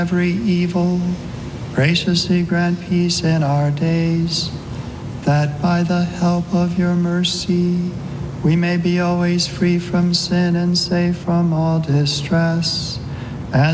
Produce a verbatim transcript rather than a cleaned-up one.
every evil. Graciously grant peace in our days, that by the help of your mercy we may be always free from sin and safe from all distress,